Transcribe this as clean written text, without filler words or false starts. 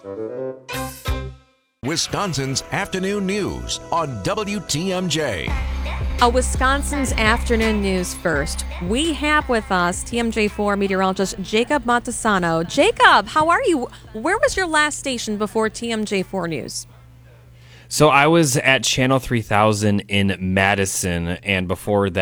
Wisconsin's afternoon news on WTMJ. Wisconsin's afternoon news first. We have with us TMJ4 meteorologist Jacob Montesano. Jacob, how are you? Where was your last station before TMJ4 News? So I was at Channel 3000 in Madison, and before that,